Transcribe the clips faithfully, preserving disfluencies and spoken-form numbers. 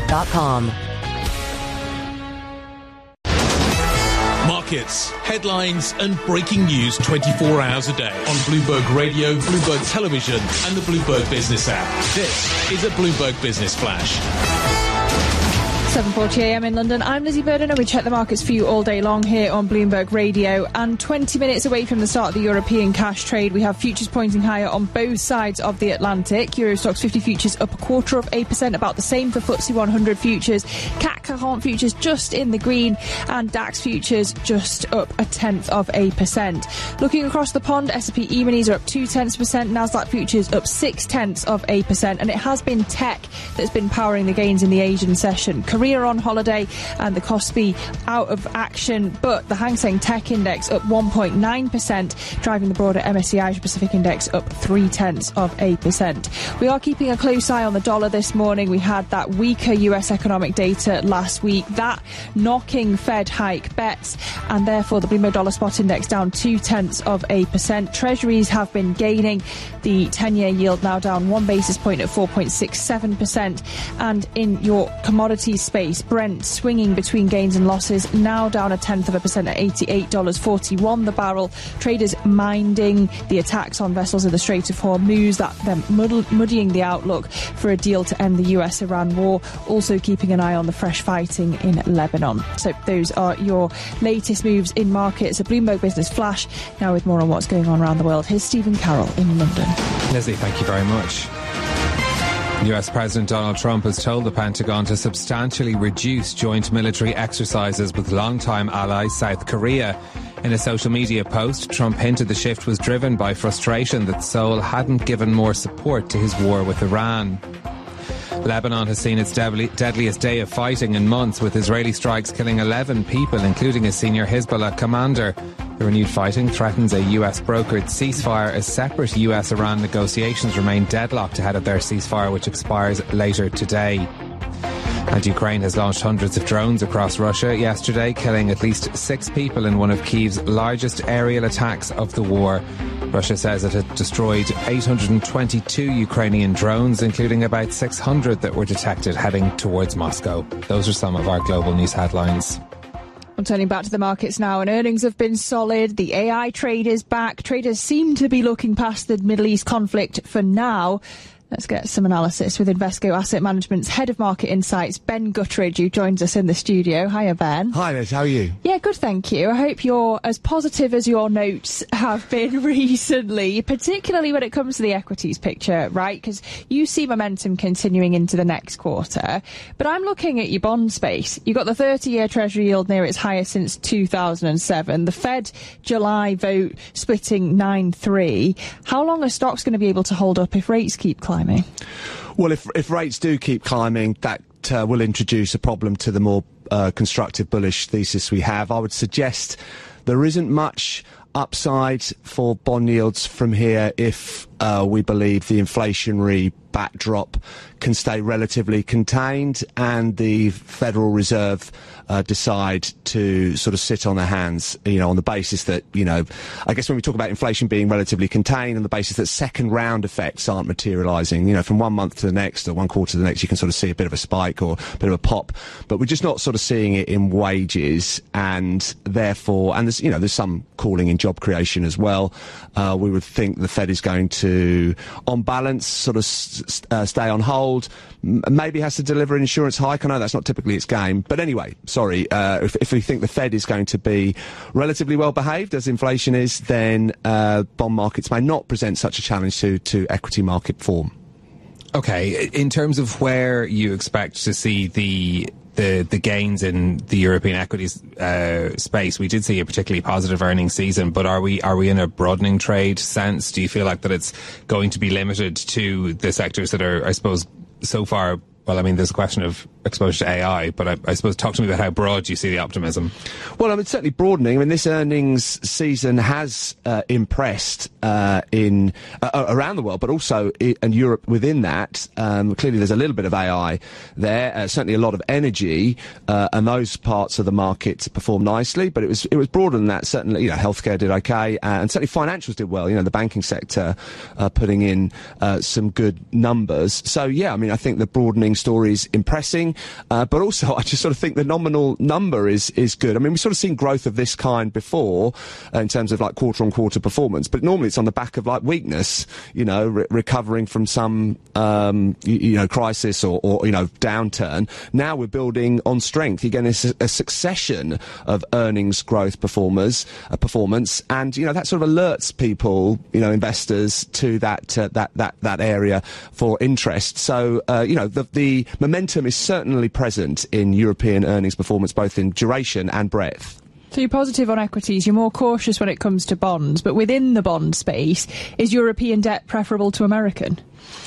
dot com. Markets, headlines and breaking news twenty-four hours a day on Bloomberg Radio, Bloomberg Television and the Bloomberg Business app. This is a Bloomberg Business Flash. seven forty a m in London. I'm Lizzie Burden and we check the markets for you all day long here on Bloomberg Radio. And twenty minutes away from the start of the European cash trade, we have futures pointing higher on both sides of the Atlantic. Euro Stoxx fifty futures up a quarter of eight percent, about the same for F T S E one hundred futures. C A C quarante futures just in the green and DAX futures just up a tenth of a percent. Looking across the pond, S and P E-minis are up two tenths of a percent, Nasdaq futures up six tenths of a percent, and it has been tech that's been powering the gains in the Asian session. Korea on holiday and the Kospi out of action, but the Hang Seng Tech Index up one point nine percent, driving the broader M S C I Asia Pacific Index up three tenths of a percent. We are keeping a close eye on the dollar this morning. We had that weaker U S economic data last week, that knocking Fed hike bets, and therefore the Bloomberg Dollar Spot Index down two tenths of a percent. Treasuries have been gaining, the ten-year yield now down one basis point at four point six seven percent, and in your commodities space, Brent swinging between gains and losses, now down a tenth of a percent at eighty-eight dollars forty-one the barrel. Traders minding the attacks on vessels in the Strait of Hormuz, that them muddying the outlook for a deal to end the U S Iran war, also keeping an eye on the fresh fighting in Lebanon. So those are your latest moves in markets. A Bloomberg Business Flash now with more on what's going on around the world. Here's Stephen Carroll in London. Leslie, thank you very much. U S President Donald Trump has told the Pentagon to substantially reduce joint military exercises with longtime ally South Korea. In a social media post, Trump hinted the shift was driven by frustration that Seoul hadn't given more support to his war with Iran. Lebanon has seen its deadly, deadliest day of fighting in months, with Israeli strikes killing eleven people, including a senior Hezbollah commander. The renewed fighting threatens a U S-brokered ceasefire as separate U S-Iran negotiations remain deadlocked ahead of their ceasefire, which expires later today. And Ukraine has launched hundreds of drones across Russia yesterday, killing at least six people in one of Kyiv's largest aerial attacks of the war. Russia says it had destroyed eight hundred twenty-two Ukrainian drones, including about six hundred that were detected heading towards Moscow. Those are some of our global news headlines. I'm turning back to the markets now, and earnings have been solid. The A I trade is back. Traders seem to be looking past the Middle East conflict for now. Let's get some analysis with Invesco Asset Management's Head of Market Insights, Ben Guttridge, who joins us in the studio. Hiya, Ben. Hi, Liz. How are you? Yeah, good, thank you. I hope you're as positive as your notes have been recently, particularly when it comes to the equities picture, right? Because you see momentum continuing into the next quarter. But I'm looking at your bond space. You've got the thirty-year Treasury yield near its highest since two thousand seven. The Fed July vote splitting nine three. How long are stocks going to be able to hold up if rates keep climbing? Well, if if rates do keep climbing, that uh, will introduce a problem to the more uh, constructive bullish thesis we have. I would suggest there isn't much upside for bond yields from here if uh, we believe the inflationary backdrop can stay relatively contained and the Federal Reserve uh, decide to sort of sit on their hands, you know, on the basis that, you know, I guess when we talk about inflation being relatively contained, on the basis that second round effects aren't materialising, you know, from one month to the next or one quarter to the next, you can sort of see a bit of a spike or a bit of a pop, but we're just not sort of seeing it in wages, and therefore, and there's, you know, there's some cooling in job creation as well. Uh, we would think the Fed is going to, on balance, sort of s- uh, stay on hold, M- maybe has to deliver an insurance hike. I know that's not typically its game, but anyway, sorry, uh, if, if we think the Fed is going to be relatively well behaved as inflation is, then uh, bond markets may not present such a challenge to, to equity market form. Okay, in terms of where you expect to see the the, the gains in the European equities uh, space, we did see a particularly positive earnings season, but are we are we in a broadening trade sense? Do you feel like that it's going to be limited to the sectors that are, I suppose, so far? Well, I mean, there's a question of exposure to A I, but I, I suppose talk to me about how broad you see the optimism. Well, I mean, certainly broadening. I mean, this earnings season has uh, impressed uh, in uh, around the world, but also in, in Europe within that. Um, clearly, there's a little bit of A I there, uh, certainly a lot of energy, uh, and those parts of the market performed nicely. But it was it was broader than that. Certainly, you know, healthcare did okay, uh, and certainly financials did well. You know, the banking sector uh, putting in uh, some good numbers. So, yeah, I mean, I think the broadening earnings story is impressing, uh, but also I just sort of think the nominal number is is good. I mean, we've sort of seen growth of this kind before uh, in terms of like quarter on quarter performance, but normally it's on the back of like weakness, you know, re- recovering from some um, you, you know crisis or, or you know downturn. Now we're building on strength. Again, it's a, a succession of earnings growth performers uh, performance, and you know that sort of alerts people, you know, investors to that uh, that that that area for interest. So uh, you know the the momentum is certainly present in European earnings performance, both in duration and breadth. So you're positive on equities, you're more cautious when it comes to bonds, but within the bond space, is European debt preferable to American?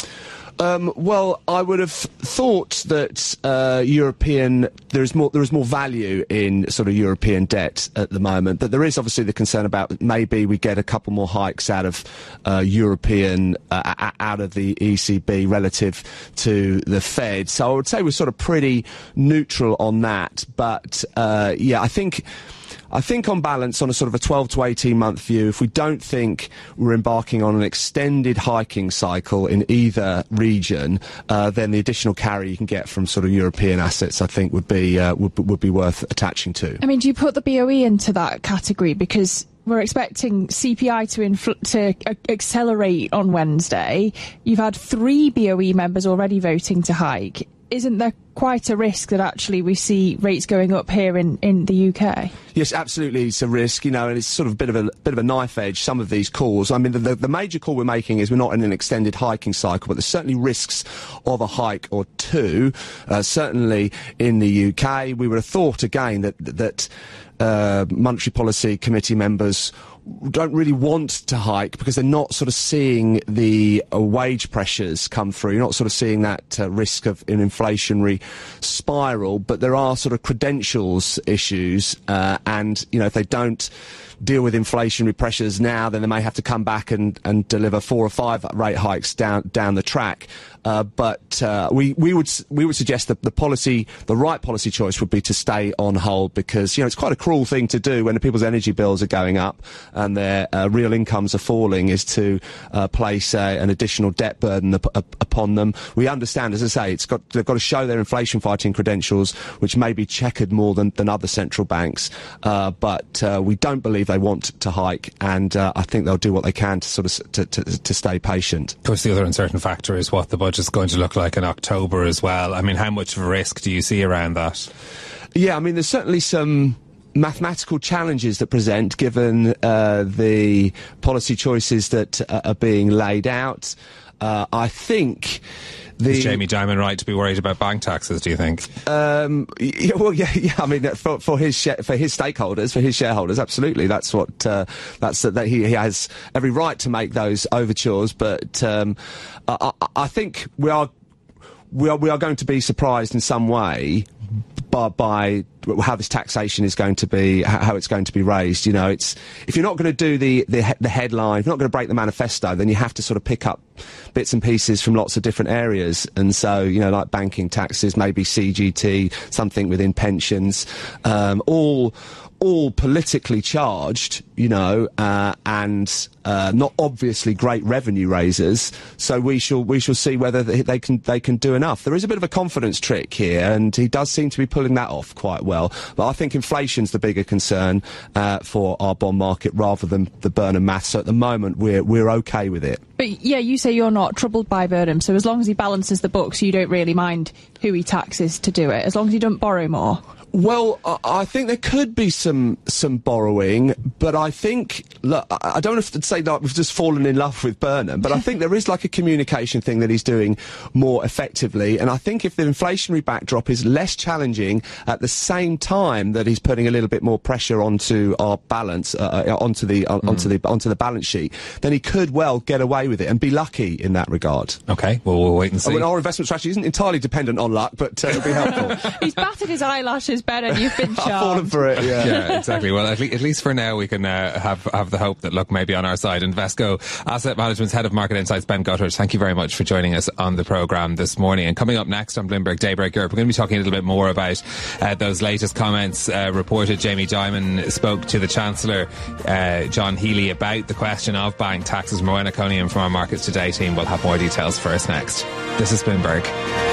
Um, well, I would have thought that uh, European there is more there is more value in sort of European debt at the moment, but there is obviously the concern about maybe we get a couple more hikes out of uh, European uh, out of the E C B relative to the Fed. So I would say we're sort of pretty neutral on that, but uh, yeah, I think. I think on balance, on a sort of a twelve to eighteen month view, if we don't think we're embarking on an extended hiking cycle in either region, uh, then the additional carry you can get from sort of European assets, I think, would be uh, would, would be worth attaching to. I mean, do you put the B O E into that category? Because we're expecting C P I to infl- to uh, accelerate on Wednesday. You've had three B O E members already voting to hike. Isn't there quite a risk that actually we see rates going up here in, in the U K? Yes, absolutely, it's a risk, you know, and it's sort of a bit of a bit of a knife edge, some of these calls. I mean, the, the, the major call we're making is we're not in an extended hiking cycle, but there's certainly risks of a hike or two. Uh, certainly in the U K, we would have thought again that that uh, Monetary Policy Committee members don't really want to hike because they're not sort of seeing the uh, wage pressures come through. You're not sort of seeing that uh, risk of an inflationary spiral, but there are sort of credentials issues, uh, and, you know, if they don't deal with inflationary pressures now, then they may have to come back and, and deliver four or five rate hikes down down the track. Uh, but uh, we we would we would suggest that the policy, the right policy choice, would be to stay on hold, because you know it's quite a cruel thing to do when people's energy bills are going up and their uh, real incomes are falling, is to uh, place uh, an additional debt burden up, up, upon them. We understand, as I say, it's got they've got to show their inflation fighting credentials, which may be checkered more than, than other central banks. Uh, but uh, we don't believe they want to hike, and uh, I think they'll do what they can to sort of to, to, to stay patient. Of course, the other uncertain factor is what the budget's going to look like in October as well. I mean, how much of a risk do you see around that? Yeah, I mean, there's certainly some mathematical challenges that present, given uh, the policy choices that uh, are being laid out. Uh, I think. The, Is Jamie Dimon right to be worried about bank taxes, do you think? Um, yeah, well, yeah, yeah. I mean, for, for his sh- for his stakeholders, for his shareholders, absolutely. That's what uh, that's uh, that he, he has every right to make those overtures. But um, I, I think we are we are we are going to be surprised in some way by, by how this taxation is going to be, how it's going to be raised. You know, it's if you're not going to do the, the the headline, if you're not going to break the manifesto, then you have to sort of pick up bits and pieces from lots of different areas. And so, you know, like banking taxes, maybe C G T, something within pensions, um, all all politically charged, you know, uh, and uh, not obviously great revenue raisers. So we shall we shall see whether they can they can do enough. There is a bit of a confidence trick here, and he does seem to be pulling that off quite well. But I think inflation's the bigger concern uh, for our bond market rather than the Burnham math. So at the moment we're we're okay with it. But yeah, you say you're not troubled by Burnham, so as long as he balances the books, you don't really mind who he taxes to do it, as long as he doesn't borrow more. Well, I think there could be some some borrowing, but I think, look, I don't have to say that we've just fallen in love with Burnham, but I think there is like a communication thing that he's doing more effectively, and I think if the inflationary backdrop is less challenging at the same time that he's putting a little bit more pressure onto our balance, uh, onto the uh, mm. onto the onto the balance sheet, then he could well get away with it and be lucky in that regard. Okay, well, we'll wait and see. I mean, our investment strategy isn't entirely dependent on luck, but uh, it'll be helpful. He's batted his eyelashes better. You've been charmed. I've fallen for it. Yeah, yeah, exactly. Well, at, le- at least for now, we can uh, have have the hope that luck may be on our side. Invesco Asset Management's Head of Market Insights, Ben Gutters, thank you very much for joining us on the programme this morning. And coming up next on Bloomberg Daybreak Europe, we're going to be talking a little bit more about uh, those latest comments. Uh, reported Jamie Dimon spoke to the Chancellor, uh, John Healey, about the question of bank taxes. Moana Coniam from our Markets Today team will have more details for us next. This is Bloomberg.